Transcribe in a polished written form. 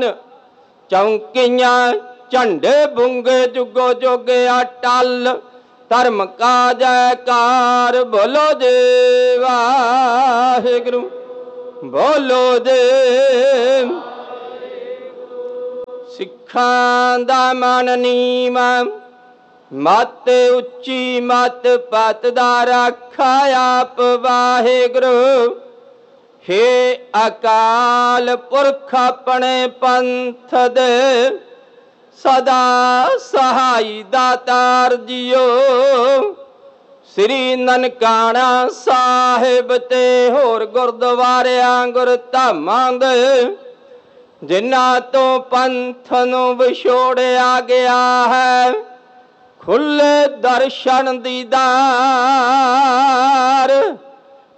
ਹਨ। ਚੌਂਕੀਆਂ ਝੰਡੇ ਬੁੰਗੇ ਜੁਗੋ ਜੋਗੇ ਅਟਲ, ਧਰਮ ਕਾ ਜੈਕਾਰ ਬੋਲੋ ਜੀ ਵਾਹਿਗੁਰੂ, ਬੋਲੋ ਜੀ। ਸਿੱਖਾਂ ਦਾ ਮਨ ਨੀਵਾਂ, ਮਤ ਉੱਚੀ ਮਤ ਪਤ ਦਾ ਰਾਖਾ ਆਪ ਵਾਹਿਗੁਰੂ। ਹੇ ਅਕਾਲ ਪੁਰਖ ਆਪਣੇ ਪੰਥ ਦੇ ਸਦਾ ਸਹਾਈ ਦਾਤਾਰ ਜੀਓ। ਸ੍ਰੀ ਨਨਕਾਣਾ ਸਾਹਿਬ ਤੇ ਹੋਰ ਗੁਰਦੁਆਰਿਆਂ ਗੁਰਧਾਮਾਂ ਦੇ, ਜਿਨ੍ਹਾਂ ਤੋਂ ਪੰਥ ਨੂੰ ਵਿਛੋੜਿਆ ਗਿਆ ਹੈ, ਖੁੱਲੇ ਦਰਸ਼ਨ ਦੀਦਾਰ